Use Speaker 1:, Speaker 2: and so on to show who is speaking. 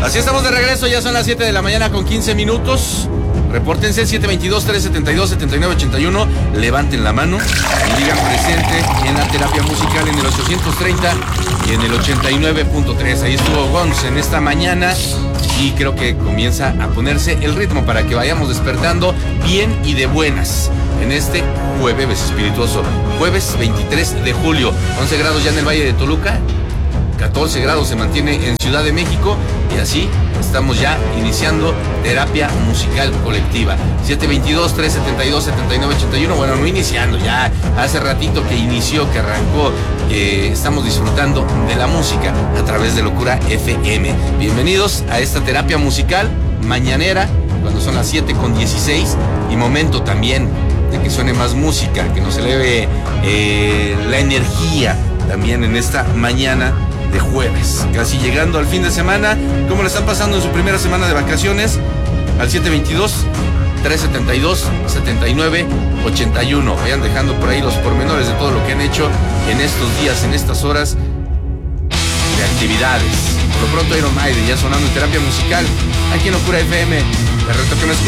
Speaker 1: Así estamos de regreso, ya son las 7 de la mañana con 15 minutos. Repórtense 722-372-7981. Levanten la mano y digan presente en la terapia musical en el 830 y en el 89.3. Ahí estuvo Gonz en esta mañana y creo que comienza a ponerse el ritmo para que vayamos despertando bien y de buenas en este jueves espirituoso. Jueves 23 de julio, 11 grados ya en el Valle de Toluca. 14 grados se mantiene en Ciudad de México y así estamos ya iniciando terapia musical colectiva. 722-372-7981. Bueno, no iniciando, ya hace ratito que inició, que arrancó, que estamos disfrutando de la música a través de Locura FM. Bienvenidos a esta terapia musical mañanera, cuando son las 7:16 y momento también de que suene más música, que nos eleve la energía también en esta mañana de jueves, casi llegando al fin de semana. ¿Cómo le están pasando en su primera semana de vacaciones? Al 722-372-7981. Vayan dejando por ahí los pormenores de todo lo que han hecho en estos días, en estas horas de actividades. Por lo pronto Iron Maiden ya sonando en terapia musical aquí en Locura FM. Te reto que me escuches.